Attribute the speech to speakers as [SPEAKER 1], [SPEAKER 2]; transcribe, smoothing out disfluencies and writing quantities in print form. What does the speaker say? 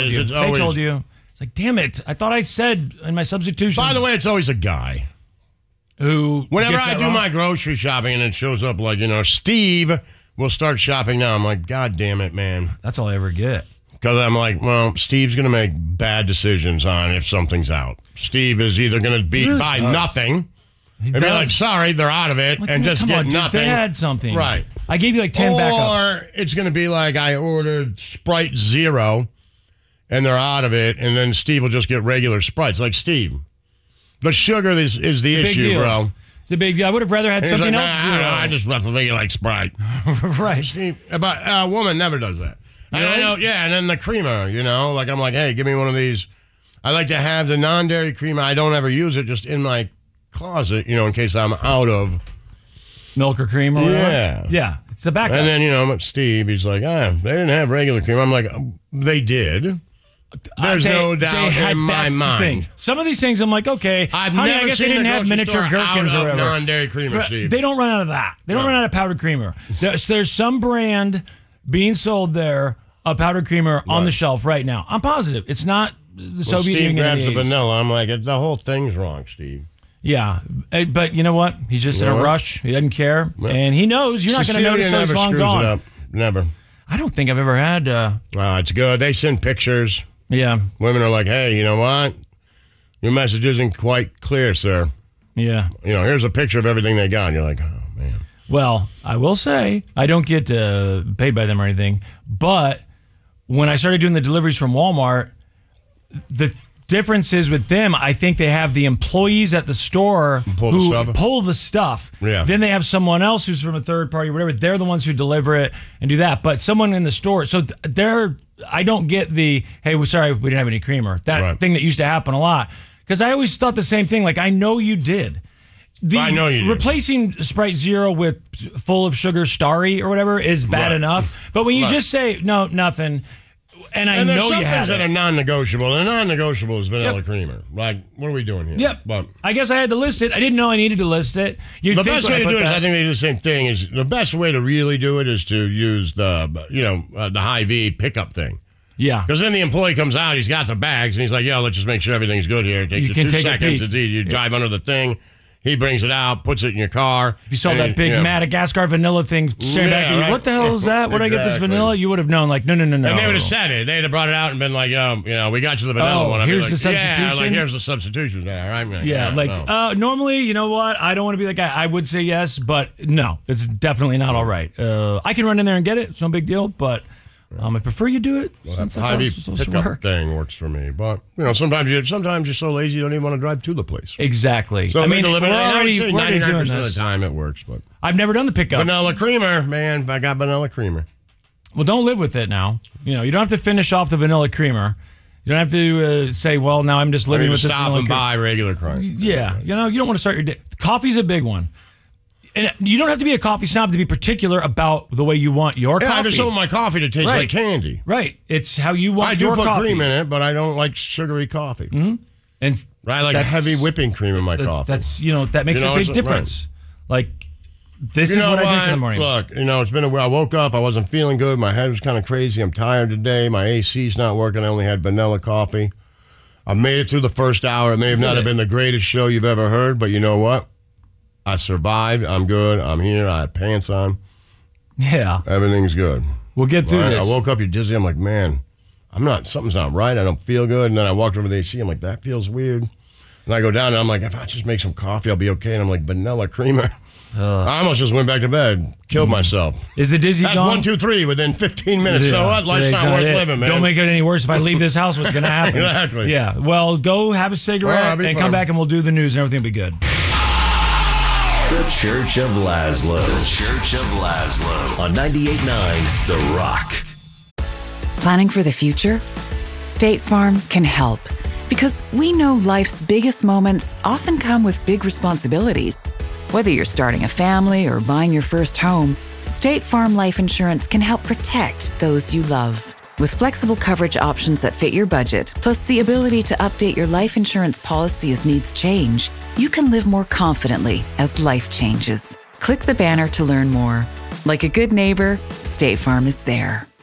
[SPEAKER 1] told you. They told you. It's like, damn it. I thought I said in my substitutions.
[SPEAKER 2] By the way, it's always a guy. Whenever I do my grocery shopping and it shows up like, Steve will start shopping now. I'm like, God damn it, man.
[SPEAKER 1] That's all I ever get.
[SPEAKER 2] Because I'm like, well, Steve's going to make bad decisions on if something's out. Steve is either going to buy nothing. And be like, sorry, they're out of it, and just get nothing.
[SPEAKER 1] They had something.
[SPEAKER 2] Right.
[SPEAKER 1] I gave you like 10 backups.
[SPEAKER 2] Or it's going to be like I ordered Sprite Zero, and they're out of it, and then Steve will just get regular Sprites. Like, Steve, the sugar is the issue, bro.
[SPEAKER 1] It's a big deal. I would have rather had something else.
[SPEAKER 2] I just love to think like Sprite.
[SPEAKER 1] Right.
[SPEAKER 2] Steve, but a woman never does that.
[SPEAKER 1] Really?
[SPEAKER 2] I know, yeah, and then the creamer, like I'm like, hey, give me one of these. I like to have the non-dairy creamer. I don't ever use it, just in my closet, in case I'm out of
[SPEAKER 1] milk or cream or whatever. Yeah, it's a backup.
[SPEAKER 2] And then, Steve, he's like, they didn't have regular cream. I'm like, they did. There's no doubt in my mind.
[SPEAKER 1] Some of these things, I'm like, okay.
[SPEAKER 2] I guess they didn't have miniature gherkins or whatever. Non-dairy creamer, Steve.
[SPEAKER 1] They don't run out of that. They don't run out of powdered creamer. There's some brand being sold there, a powdered creamer on the shelf right now. I'm positive. It's not the Soviet Union.
[SPEAKER 2] Steve grabs the vanilla. I'm like, the whole thing's wrong, Steve.
[SPEAKER 1] Yeah, but you know what? He's just in a rush. He doesn't care. And he knows you're not going to notice until he's long gone.
[SPEAKER 2] It up. Never.
[SPEAKER 1] I don't think I've ever had...
[SPEAKER 2] it's good. They send pictures.
[SPEAKER 1] Yeah.
[SPEAKER 2] Women are like, hey, you know what? Your message isn't quite clear, sir.
[SPEAKER 1] Yeah.
[SPEAKER 2] Here's a picture of everything they got. And you're like, oh, man.
[SPEAKER 1] Well, I will say, I don't get paid by them or anything, but when I started doing the deliveries from Walmart, the difference is with them, I think they have the employees at the store who pull the stuff.
[SPEAKER 2] Yeah.
[SPEAKER 1] Then they have someone else who's from a third party or whatever. They're the ones who deliver it and do that. But someone in the store, so I don't get the, hey, we're sorry, we didn't have any creamer. That thing that used to happen a lot. Because I always thought the same thing. Like, I know you did.
[SPEAKER 2] I know you did.
[SPEAKER 1] Replacing Sprite Zero with full of sugar Starry or whatever is bad enough. But when you just say, no, nothing, and I know you have it.
[SPEAKER 2] There's some things that are non-negotiable. And non-negotiable is vanilla creamer. Like, what are we doing here?
[SPEAKER 1] Yep. But I guess I had to list it. I didn't know I needed to list it.
[SPEAKER 2] The best way to do it is, I think they do the same thing. Is the best way to really do it is to use the Hy-Vee pickup thing.
[SPEAKER 1] Yeah.
[SPEAKER 2] Because then the employee comes out, he's got the bags, and he's like, let's just make sure everything's good here. It takes you 2 seconds. You drive under the thing. He brings it out, puts it in your car.
[SPEAKER 1] If you saw that big Madagascar vanilla thing staring back at you, what the hell is that? Where did I get this vanilla? You would have known, like, no.
[SPEAKER 2] And they would have said it. They'd have brought it out and been like, we got you the vanilla one.
[SPEAKER 1] Here's the substitution?
[SPEAKER 2] Yeah, here's the substitution there.
[SPEAKER 1] Normally, you know what? I don't want to be that guy. I would say yes, but no, it's definitely not all right. I can run in there and get it. It's no big deal, but... I prefer you do it since that's how it's supposed to work.
[SPEAKER 2] Thing works for me, but sometimes you're so lazy you don't even want to drive to the place.
[SPEAKER 1] Exactly.
[SPEAKER 2] So
[SPEAKER 1] we're already doing
[SPEAKER 2] 99%
[SPEAKER 1] this.
[SPEAKER 2] of the time it works, but
[SPEAKER 1] I've never done the pickup.
[SPEAKER 2] Vanilla creamer, man. I got vanilla creamer.
[SPEAKER 1] Well, don't live with it now. You don't have to finish off the vanilla creamer. You don't have to say, well, now I'm just living with this vanilla creamer.
[SPEAKER 2] Stop and buy regular creamer.
[SPEAKER 1] Yeah, you don't want to start your day. Coffee's a big one. And you don't have to be a coffee snob to be particular about the way you want your coffee.
[SPEAKER 2] I just want my coffee to taste like candy.
[SPEAKER 1] Right. It's how you want your coffee.
[SPEAKER 2] I do put cream in it, but I don't like sugary coffee.
[SPEAKER 1] Mm-hmm. And
[SPEAKER 2] I like heavy whipping cream in my coffee.
[SPEAKER 1] That makes a big difference. Right. Like, this is what I drink in the morning.
[SPEAKER 2] Look, it's been a while. I woke up. I wasn't feeling good. My head was kind of crazy. I'm tired today. My AC's not working. I only had vanilla coffee. I made it through the first hour. It may have not have been the greatest show you've ever heard, but you know what? I survived. I'm good. I'm here. I have pants on.
[SPEAKER 1] Yeah.
[SPEAKER 2] Everything's good.
[SPEAKER 1] We'll get through this.
[SPEAKER 2] I woke up, you're dizzy. I'm like, man, something's not right. I don't feel good. And then I walked over to the AC. I'm like, that feels weird. And I go down and I'm like, if I just make some coffee, I'll be okay. And I'm like, vanilla creamer. I almost just went back to bed. Killed myself.
[SPEAKER 1] Is the dizzy gone?
[SPEAKER 2] That's 1, 2, 3 within 15 minutes. So what? Life's not worth living, man.
[SPEAKER 1] Don't make it any worse. If I leave this house, what's going to happen?
[SPEAKER 2] Exactly.
[SPEAKER 1] Yeah. Well, go have a cigarette and come back and we'll do the news and everything will be good.
[SPEAKER 3] The Church of Laszlo. The Church of Laszlo. On 98.9 The Rock.
[SPEAKER 4] Planning for the future? State Farm can help. Because we know life's biggest moments often come with big responsibilities. Whether you're starting a family or buying your first home, State Farm Life Insurance can help protect those you love. With flexible coverage options that fit your budget, plus the ability to update your life insurance policy as needs change, you can live more confidently as life changes. Click the banner to learn more. Like a good neighbor, State Farm is there.